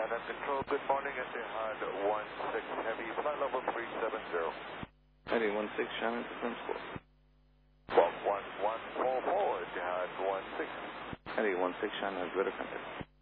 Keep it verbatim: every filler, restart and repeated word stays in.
Shannon Control, good morning, Etihad one six Heavy, flight level three seven zero. Heading one six, Shannon, confirm score. one one one four four, Etihad one six. Heading one six, Shannon, has better contact.